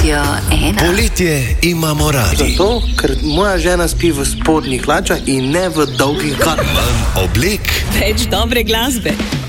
Radio 1. Poletje imamo radi. Zato, ker moja žena spi v spodnjih hlačah in ne v dolgih krpah. Manj oblek, Več dobre glasbe.